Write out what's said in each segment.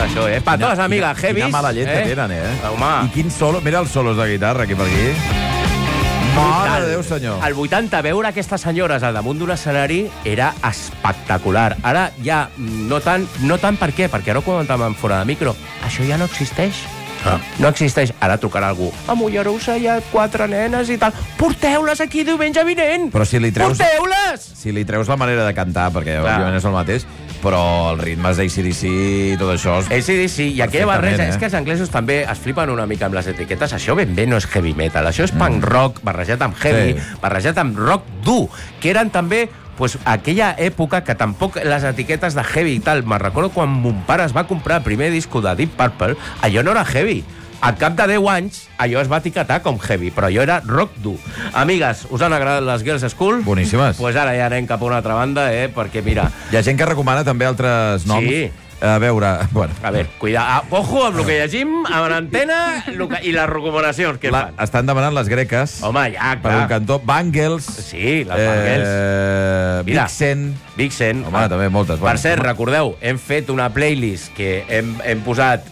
això, Per totes les amigues heavies... Quina mala llet que tenen, Home. I quins solos... Mira els solos de guitarra, aquí per aquí. Mare de Déu, senyor. Al 80, veure aquestes senyores al damunt d'un escenari era espectacular. Ara ja no tant per què? Perquè ara quan estàvem fora de micro, això ja no existeix. No existeix. Ara trucarà algú. A Mollerussa hi ha 4 nenes i tal. Porteu-les aquí diumenge vinent! Però si li treus... Porteu-les! Si li treus la manera de cantar, perquè òbviament és el mateix, però els ritmes d'ACDC i tot això... ACDC, i aquella barreja... És que els anglesos també es flipen una mica amb les etiquetes. Això ben bé no és heavy metal. Això és punk rock barrejat amb heavy, barrejat amb rock dur, que eren també... Pues aquella època que tampoc les etiquetes de heavy i tal... Me'n recordo quan mon pare es va comprar el primer disco de Deep Purple, allò no era heavy. Al cap de 10 anys, allò es va etiquetar com heavy, però allò era rock dur. Amigues, us han agradat les Girls School? Boníssimes. Pues ara ja anem cap a una altra banda, perquè mira... Hi ha gent que recomana també altres noms. Sí. A veure, bueno... A veure, cuida, ojo amb el que llegim a l'antena i les recomanacions que fan. Estan demanant les greques. Home, ja, per clar. un cantó. Bangles. Sí, les Bangles. Vixen. Home, també moltes. Per cert, recordeu, hem fet una playlist que hem posat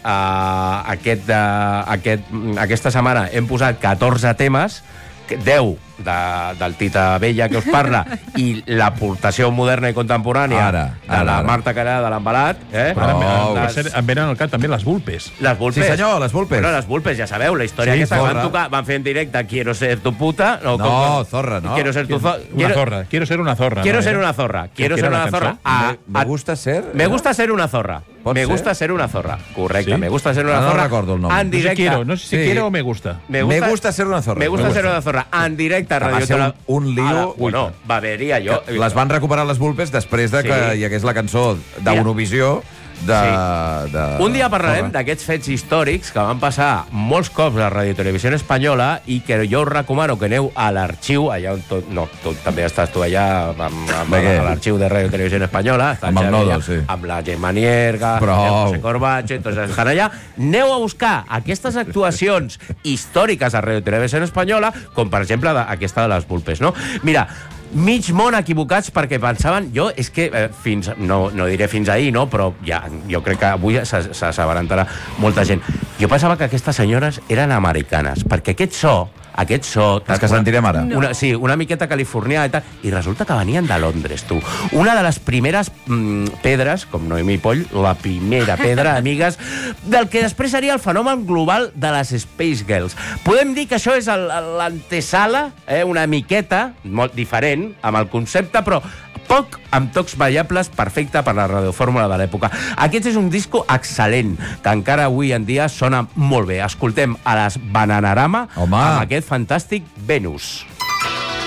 aquesta setmana, hem posat 14 temes, 10 del Tita Vella que us parla i l'aportació moderna i contemporània de la Marta Carà de l'Embalat. Em venen al cap també les Vulpes. Les Vulpes. Sí, senyor, les Vulpes. Bueno, les Vulpes, ja sabeu, la història aquesta que van tocar, van fer en directe Quiero ser tu puta. No, zorra, no. Quiero ser tu una zorra. Quiero ser una zorra. Quiero ser una zorra. Quiero ser una zorra. Me gusta ser... Me gusta ser una zorra. Me gusta ser una zorra. Correcte, me gusta ser una zorra. No recordo el nom. En directe. No sé si quiero o me gusta. Me gusta ser una zorra. Me gusta ser una zorra. En directe a Radio Televisió. Un lío... Bueno, va haver-hi allò... Les van recuperar les Vulpes després de que hi hagués la cançó d'Eurovisió. Un dia parlarem d'aquests fets històrics que van passar molts cops a Radio Televisió Espanyola i que jo us recomano que aneu a l'arxiu, allà on tot... No, també estàs tu allà amb l'arxiu de Radio Televisió Espanyola. Amb el Nodo, sí. Amb la Gemma Nierga, amb José Corbacho, tots estan allà. Aneu a buscar aquestes actuacions històriques a Radio Televisió Espanyola, com per exemple aquesta de les Vulpes, no? Mira, mig món equivocats perquè pensaven... Jo, és que no diré fins ahir, no? Però ja, jo crec que avui s'assabentarà molta gent. Jo pensava que aquestes senyores eren americanes, perquè aquest so... Els que sentirem ara. Sí, una miqueta californià i tal. I resulta que venien de Londres, tu. Una de les primeres pedres, com Noemí Poll, la primera pedra, amigues, del que després seria el fenomen global de les Space Girls. Podem dir que això és l'antesala, una miqueta, molt diferent, amb el concepte, però poc amb tocs ballables, perfecte per la radiofórmula de l'època. Aquest és un disco excel·lent, que encara avui en dia sona molt bé. Escoltem a les Bananarama amb aquest fantàstic Venus.